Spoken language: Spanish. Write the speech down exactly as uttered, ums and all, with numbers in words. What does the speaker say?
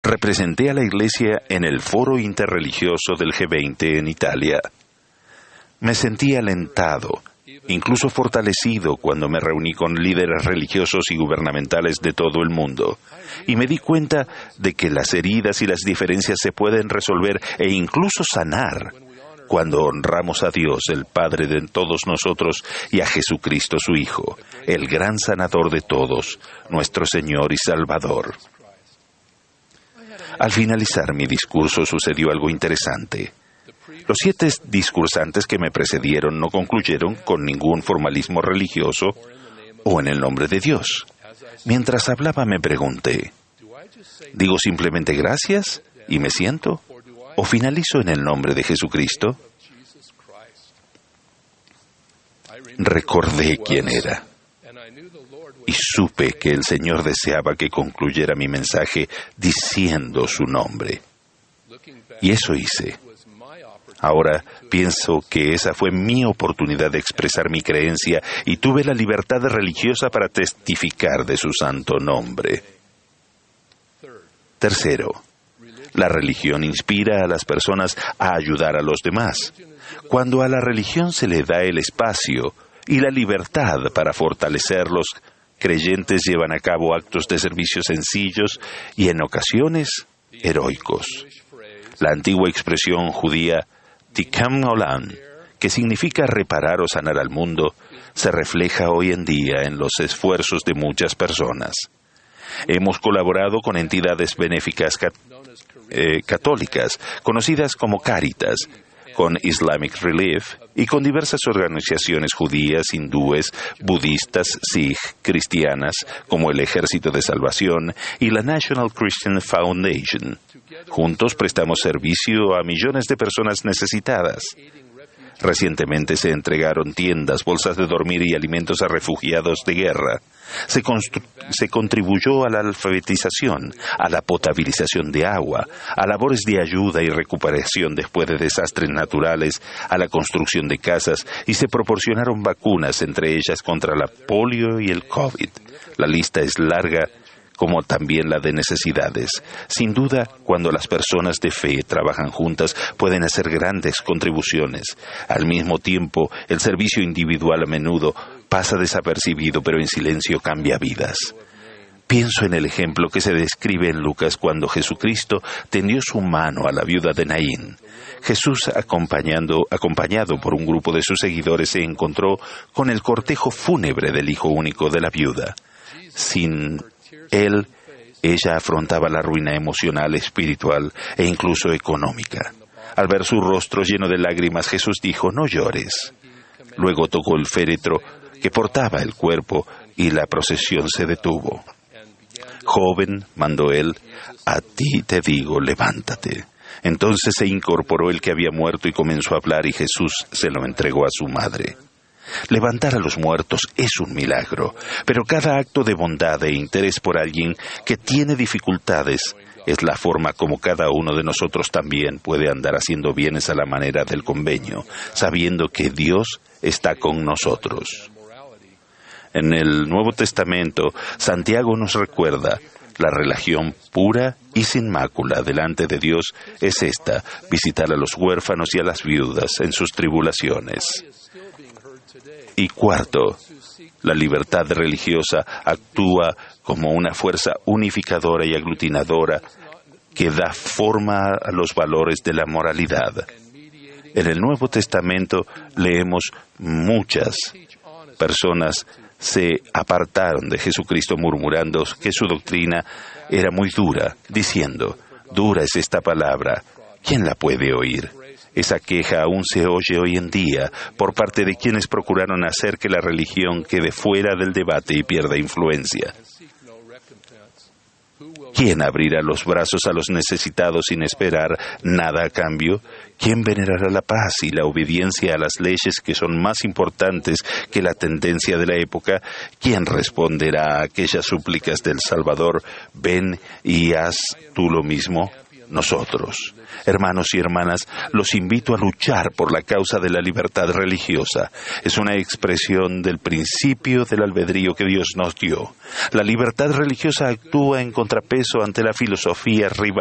Representé a la Iglesia en el Foro Interreligioso del G veinte en Italia. Me sentí alentado, incluso fortalecido cuando me reuní con líderes religiosos y gubernamentales de todo el mundo, y me di cuenta de que las heridas y las diferencias se pueden resolver e incluso sanar cuando honramos a Dios, el Padre de todos nosotros, y a Jesucristo su Hijo, el gran sanador de todos, nuestro Señor y Salvador. Al finalizar mi discurso sucedió algo interesante. Los siete discursantes que me precedieron no concluyeron con ningún formalismo religioso o en el nombre de Dios. Mientras hablaba me pregunté, ¿digo simplemente gracias y me siento? ¿O finalizo en el nombre de Jesucristo? Recordé quién era y supe que el Señor deseaba que concluyera mi mensaje diciendo su nombre. Y eso hice. Ahora pienso que esa fue mi oportunidad de expresar mi creencia y tuve la libertad religiosa para testificar de su santo nombre. Tercero, la religión inspira a las personas a ayudar a los demás. Cuando a la religión se le da el espacio y la libertad para fortalecerlos, creyentes llevan a cabo actos de servicio sencillos y en ocasiones heroicos. La antigua expresión judía Tikkun Olam, que significa reparar o sanar al mundo, se refleja hoy en día en los esfuerzos de muchas personas. Hemos colaborado con entidades benéficas cat- eh, católicas, conocidas como Cáritas, con Islamic Relief y con diversas organizaciones judías, hindúes, budistas, sikh, cristianas, como el Ejército de Salvación y la National Christian Foundation. Juntos prestamos servicio a millones de personas necesitadas. Recientemente se entregaron tiendas, bolsas de dormir y alimentos a refugiados de guerra. Se, constru- se contribuyó a la alfabetización, a la potabilización de agua, a labores de ayuda y recuperación después de desastres naturales, a la construcción de casas y se proporcionaron vacunas, entre ellas contra la polio y el COVID. La lista es larga, como también la de necesidades. Sin duda, cuando las personas de fe trabajan juntas, pueden hacer grandes contribuciones. Al mismo tiempo, el servicio individual a menudo pasa desapercibido, pero en silencio cambia vidas. Pienso en el ejemplo que se describe en Lucas cuando Jesucristo tendió su mano a la viuda de Naín. Jesús, acompañando, acompañado por un grupo de sus seguidores, se encontró con el cortejo fúnebre del hijo único de la viuda. Sin él, ella afrontaba la ruina emocional, espiritual e incluso económica. Al ver su rostro lleno de lágrimas, Jesús dijo, no llores. Luego tocó el féretro que portaba el cuerpo y la procesión se detuvo. Joven, mandó él, a ti te digo, levántate. Entonces se incorporó el que había muerto y comenzó a hablar y Jesús se lo entregó a su madre. Levantar a los muertos es un milagro, pero cada acto de bondad e interés por alguien que tiene dificultades es la forma como cada uno de nosotros también puede andar haciendo bienes a la manera del convenio, sabiendo que Dios está con nosotros. En el Nuevo Testamento, Santiago nos recuerda, la religión pura y sin mácula delante de Dios es esta, visitar a los huérfanos y a las viudas en sus tribulaciones. Y cuarto, la libertad religiosa actúa como una fuerza unificadora y aglutinadora que da forma a los valores de la moralidad. En el Nuevo Testamento leemos muchas personas se apartaron de Jesucristo murmurando que su doctrina era muy dura, diciendo, dura es esta palabra, ¿quién la puede oír? Esa queja aún se oye hoy en día por parte de quienes procuraron hacer que la religión quede fuera del debate y pierda influencia. ¿Quién abrirá los brazos a los necesitados sin esperar nada a cambio? ¿Quién venerará la paz y la obediencia a las leyes que son más importantes que la tendencia de la época? ¿Quién responderá a aquellas súplicas del Salvador? Ven y haz tú lo mismo. Nosotros, hermanos y hermanas, los invito a luchar por la causa de la libertad religiosa. Es una expresión del principio del albedrío que Dios nos dio. La libertad religiosa actúa en contrapeso ante la filosofía rival